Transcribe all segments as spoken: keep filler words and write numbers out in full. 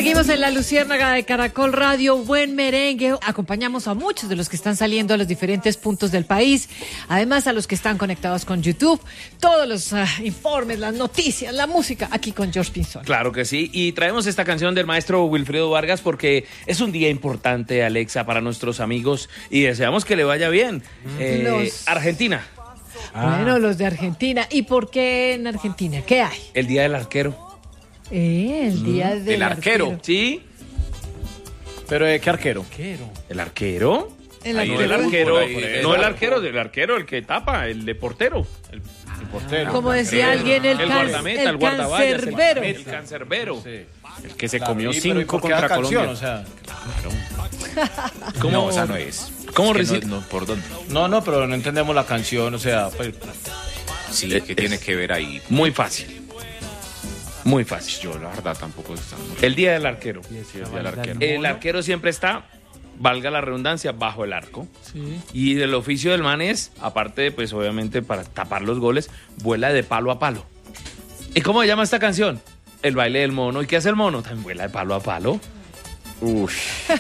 Seguimos en La Luciérnaga de Caracol Radio, buen merengue. Acompañamos a muchos de los que están saliendo a los diferentes puntos del país, además a los que están conectados con YouTube, todos los uh, informes, las noticias, la música, aquí con George Pinzón. Claro que sí, y traemos esta canción del maestro Wilfrido Vargas porque es un día importante, Alexa, para nuestros amigos y deseamos que le vaya bien. Eh, Los- Argentina, Ah. Bueno, los de Argentina. ¿Y por qué en Argentina? ¿Qué hay? el día del arquero. Eh, el día del el arquero. ¿Sí? ¿Pero de qué arquero? ¿El arquero? El Ahí No arquero. el del arquero, fútbol, ahí, no el el arquero, del arquero, el que tapa, el de portero. El, El portero. Como decía el- alguien, el, el can- guardameta, el el guardaballas, el- cancerbero. El cancerbero. Sí. El que se Claro, comió y- pero ¿y cinco por qué contra esa canción? Colombia. O sea, ¿Cómo? No, esa no es. ¿Cómo Es que reci- no, no, ¿por dónde? no, no, pero no entendemos la canción, o sea, pues, Sí, ¿qué tiene que ver ahí? Muy fácil. Muy fácil. Yo, la verdad, tampoco está. El día del arquero. Sí, el día del arquero. El arquero siempre está, valga la redundancia, bajo el arco. Y el oficio del man es, aparte de, pues obviamente para tapar los goles, vuela de palo a palo. ¿Y cómo se llama esta canción? El baile del mono. ¿Y qué hace el mono? También vuela de palo a palo. Uf.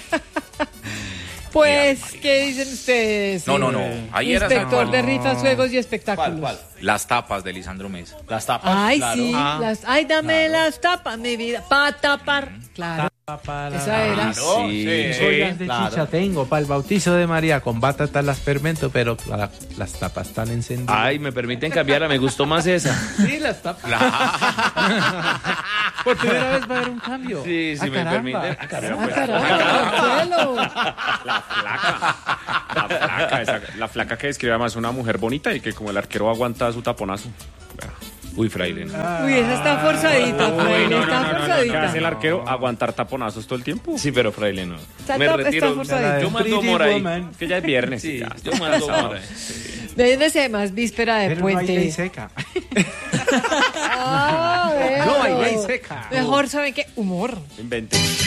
Pues, Mira, ¿qué dicen ustedes? No, no, no. Ahí era San Inspector Juan. de rifas, juegos y espectáculos. ¿cuál, cuál? Las tapas de Lisandro Mesa. Las tapas. Ay, claro. sí. Ah. Las, ay, dame las tapas, mi vida. Para tapar. Claro. Para Esa era. Claro, Sí. sí, ollas de claro. chicha tengo para el bautizo de María con batata las fermento, pero la- las tapas están encendidas. Ay, me permiten cambiarla, me gustó más esa. Sí, las tapas. Por primera vez va a haber un cambio. Sí, sí, Ah, me caramba. permiten. Ah, caramba, pues. Caramba, La flaca, esa- la flaca que describe además una mujer bonita y que como el arquero aguanta su taponazo. Uy, fraile. no. Uy, esa está forzadita, Fraile, no, está no, no, no, ¿qué forzadita. hace el arquero? Aguantar taponazos todo el tiempo. Sí, pero fraile no. Está- Me está- retiro. está forzadito. Yo mando Pretty humor ahí. Woman. Que ya es viernes. Sí, ya. yo mando humor ahí. Desde además, víspera de Pero no hay ley puente. seca. Ah, No hay bueno. ley seca. Mejor, ¿saben qué? Humor. Invente.